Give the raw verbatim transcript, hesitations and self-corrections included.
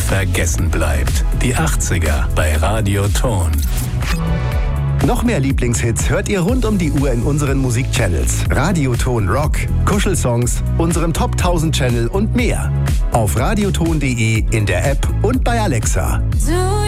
vergessen bleibt. Die achtziger bei Radio Ton. Noch mehr Lieblingshits hört ihr rund um die Uhr in unseren Musikchannels. Radioton Rock, Kuschelsongs, unserem Top tausend Channel und mehr. Auf radioton punkt de, in der App und bei Alexa.